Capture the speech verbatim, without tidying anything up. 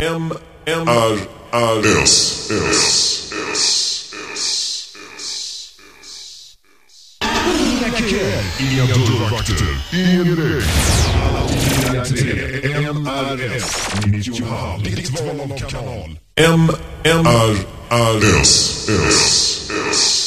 M M R R S S S S. Inga köer, inga dörrvakter, ingen väg. Alla tre M R S nittionio, ditt val av kanal. M M R R S S S.